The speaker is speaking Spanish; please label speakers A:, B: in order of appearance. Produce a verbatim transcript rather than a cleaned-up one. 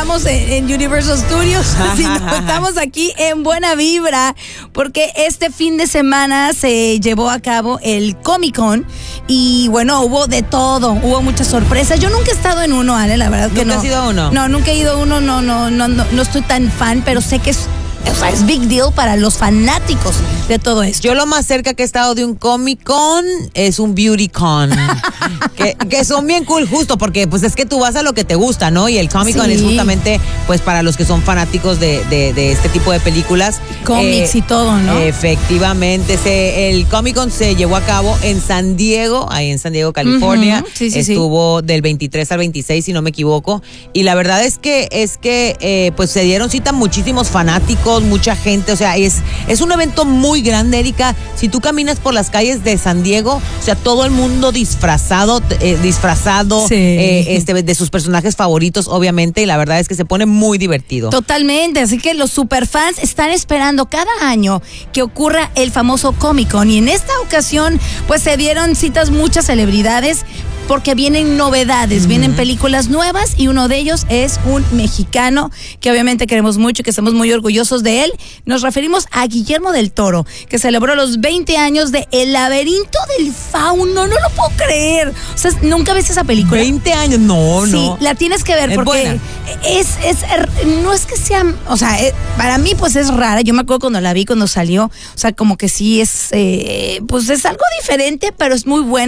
A: estamos en, en Universal Studios, sino estamos aquí en Buena Vibra, porque este fin de semana se llevó a cabo el Comic Con y bueno, hubo de todo, hubo muchas sorpresas. Yo nunca he estado en uno, Ale, la verdad que no.
B: ¿Nunca has ido a uno?
A: No, nunca he ido a uno, no, no, no, no, no estoy tan fan, pero sé que es, o sea, es big deal para los fanáticos de todo esto.
B: Yo lo más cerca que he estado de un Comic Con es un Beauty Con. que, que son bien cool, justo porque pues es que tú vas a lo que te gusta, ¿no? Y el Comic Con sí. es justamente pues para los que son fanáticos de, de, de este tipo de películas.
A: Cómics eh, y todo, ¿no?
B: Efectivamente. Se, el Comic Con se llevó a cabo en San Diego, ahí en San Diego, California.
A: Uh-huh. Sí, sí,
B: Estuvo
A: sí.
B: del veintitrés al veintiséis, si no me equivoco. Y la verdad es que, es que eh, pues se dieron cita muchísimos fanáticos, mucha gente, o sea, es, es un evento muy grande, Erika. Si tú caminas por las calles de San Diego, o sea, todo el mundo disfrazado, eh, disfrazado
A: sí.
B: eh, este, de sus personajes favoritos, obviamente, y la verdad es que se pone muy divertido.
A: Totalmente, así que los superfans están esperando cada año que ocurra el famoso Comic Con, y en esta ocasión, pues se dieron citas muchas celebridades, porque vienen novedades, uh-huh. vienen películas nuevas, y uno de ellos es un mexicano que obviamente queremos mucho y que estamos muy orgullosos de él. Nos referimos a Guillermo del Toro, que celebró los veinte años de El laberinto del fauno. No lo puedo creer. O sea, ¿nunca ves esa película?
B: veinte años, no,
A: sí,
B: no.
A: Sí, la tienes que ver
B: es
A: porque
B: buena.
A: es, es, no es que sea, o sea, para mí pues es rara. Yo me acuerdo cuando la vi, cuando salió, o sea, como que sí es, eh, pues es algo diferente, pero es muy buena.